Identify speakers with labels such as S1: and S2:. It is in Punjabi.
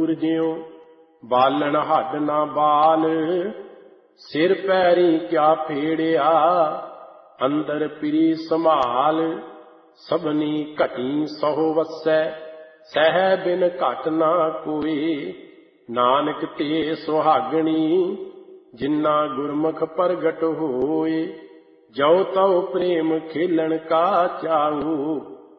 S1: ਦੂਰ ਜਿਉ। ਬਾਲਣ ਹੱਡ ਨਾ ਬਾਲ, ਸਿਰ ਪੈਰੀ ਕਿਆ ਫੇੜਿਆ। ਅੰਦਰ ਪਿਰੀ ਸੰਭਾਲ, ਸਭਨੀ ਘਟੀ ਸਹੁ ਵਸੈ। ਸਹਿ ਬਿਨ ਘਟ ਨਾ ਕੋਈ, ਨਾਨਕ ਤੇ ਸੁਹਾਗਣੀ। ਜਿਨਾ ਗੁਰਮੁਖ ਪ੍ਰਗਟ ਹੋਏ, ਜਉ ਤਉ ਪ੍ਰੇਮ ਖੇਲਣ ਕਾ ਚਾਉ।